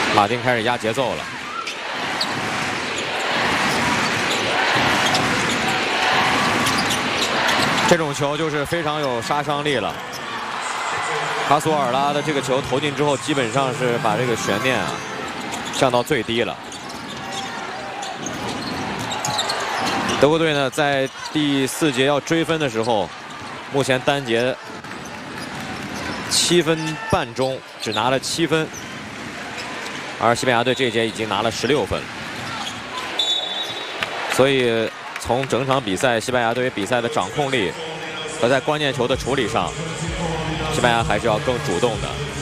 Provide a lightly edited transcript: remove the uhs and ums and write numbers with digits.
马丁开始压节奏了。这种球就是非常有杀伤力了。卡索尔拉的这个球投进之后，基本上是把这个悬念啊降到最低了。德国队呢，在第4节要追分的时候，目前单节7分半钟只拿了7分，而西班牙队这一节已经拿了16分。所以从整场比赛，西班牙对于比赛的掌控力和在关键球的处理上，西班牙还是要更主动的。